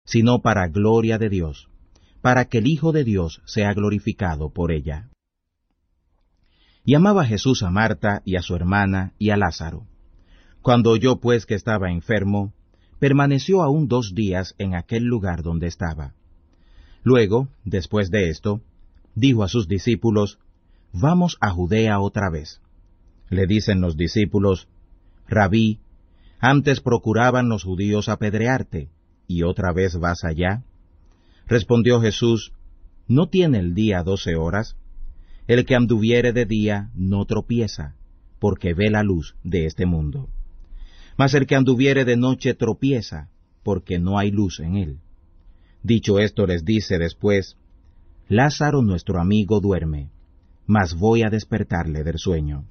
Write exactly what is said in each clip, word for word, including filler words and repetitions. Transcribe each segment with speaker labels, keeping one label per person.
Speaker 1: sino para gloria de Dios, para que el Hijo de Dios sea glorificado por ella. Y amaba Jesús a Marta y a su hermana y a Lázaro. Cuando oyó pues que estaba enfermo, permaneció aún dos días en aquel lugar donde estaba. Luego, después de esto, dijo a sus discípulos, «Vamos a Judea otra vez». Le dicen los discípulos, «Rabí, antes procuraban los judíos apedrearte, ¿y otra vez vas allá?» Respondió Jesús, ¿no tiene el día doce horas? El que anduviere de día no tropieza, porque ve la luz de este mundo. Mas el que anduviere de noche tropieza, porque no hay luz en él. Dicho esto les dice después, Lázaro nuestro amigo duerme, mas voy a despertarle del sueño.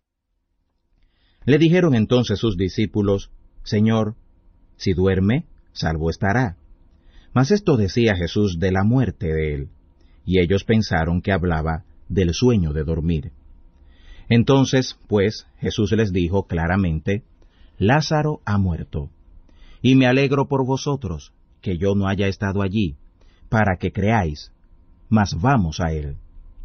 Speaker 1: Le dijeron entonces sus discípulos, Señor, si duerme, salvo estará. Mas esto decía Jesús de la muerte de él, y ellos pensaron que hablaba del sueño de dormir. Entonces, pues, Jesús les dijo claramente, Lázaro ha muerto, y me alegro por vosotros, que yo no haya estado allí, para que creáis, mas vamos a él.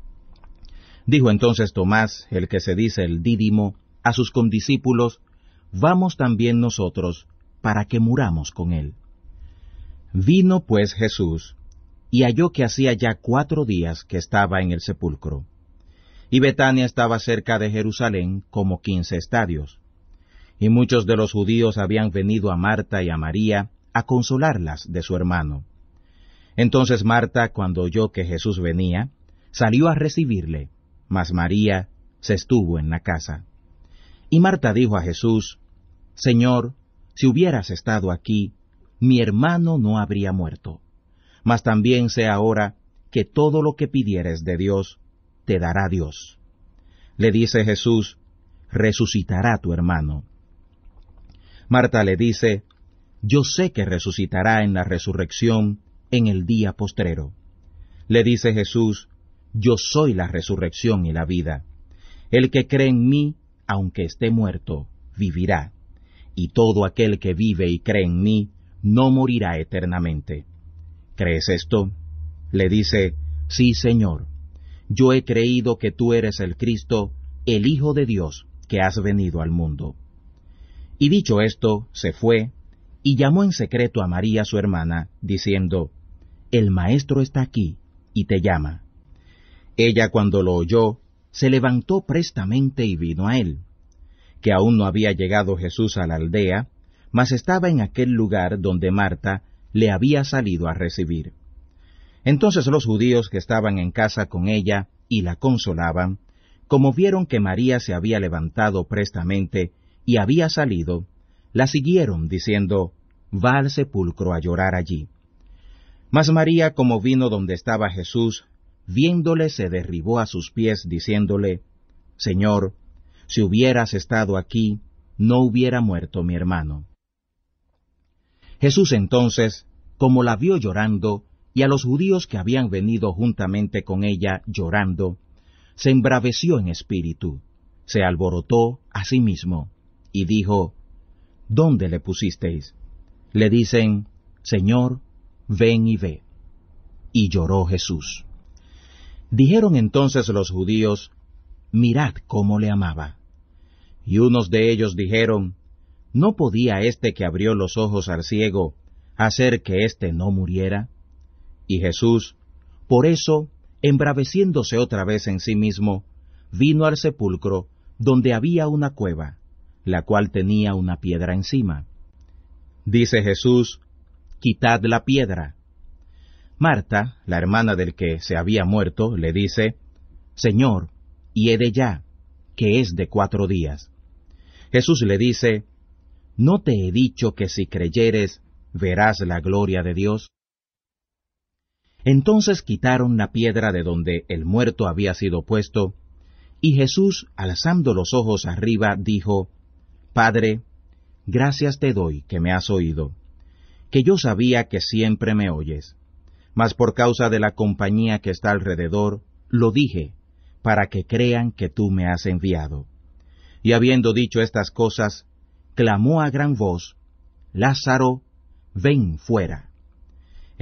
Speaker 1: Dijo entonces Tomás, el que se dice el Dídimo, a sus condiscípulos, vamos también nosotros, para que muramos con él. Vino pues Jesús, y halló que hacía ya cuatro días que estaba en el sepulcro. Y Betania estaba cerca de Jerusalén como quince estadios. Y muchos de los judíos habían venido a Marta y a María a consolarlas de su hermano. Entonces Marta, cuando oyó que Jesús venía, salió a recibirle, mas María se estuvo en la casa. Y Marta dijo a Jesús, Señor, si hubieras estado aquí, mi hermano no habría muerto. Mas también sé ahora que todo lo que pidieres de Dios, te dará Dios. Le dice Jesús, resucitará tu hermano. Marta le dice, yo sé que resucitará en la resurrección en el día postrero. Le dice Jesús, yo soy la resurrección y la vida. El que cree en mí, aunque esté muerto, vivirá. Y todo aquel que vive y cree en mí, no morirá eternamente. ¿Crees esto? Le dice, sí, Señor. Yo he creído que tú eres el Cristo, el Hijo de Dios, que has venido al mundo. Y dicho esto, se fue, y llamó en secreto a María su hermana, diciendo, el Maestro está aquí, y te llama. Ella cuando lo oyó, se levantó prestamente y vino a él. Que aún no había llegado Jesús a la aldea, mas estaba en aquel lugar donde Marta le había salido a recibir. Entonces los judíos que estaban en casa con ella y la consolaban, como vieron que María se había levantado prestamente y había salido, la siguieron diciendo, va al sepulcro a llorar allí. Mas María, como vino donde estaba Jesús, viéndole se derribó a sus pies, diciéndole, Señor, si hubieras estado aquí, no hubiera muerto mi hermano. Jesús entonces, como la vio llorando, y a los judíos que habían venido juntamente con ella llorando, se embraveció en espíritu, se alborotó a sí mismo, y dijo, ¿dónde le pusisteis? Le dicen, Señor, ven y ve. Y lloró Jesús. Dijeron entonces los judíos, mirad cómo le amaba. Y unos de ellos dijeron, ¿no podía éste que abrió los ojos al ciego hacer que éste no muriera? Y Jesús, por eso, embraveciéndose otra vez en sí mismo, vino al sepulcro donde había una cueva, la cual tenía una piedra encima. Dice Jesús, quitad la piedra. Marta, la hermana del que se había muerto, le dice, Señor, hiede ya, que es de cuatro días. Jesús le dice, ¿no te he dicho que si creyeres, verás la gloria de Dios? Entonces quitaron la piedra de donde el muerto había sido puesto, y Jesús, alzando los ojos arriba, dijo, Padre, gracias te doy que me has oído, que yo sabía que siempre me oyes, mas por causa de la compañía que está alrededor, lo dije, para que crean que tú me has enviado. Y habiendo dicho estas cosas, clamó a gran voz, Lázaro, ven fuera.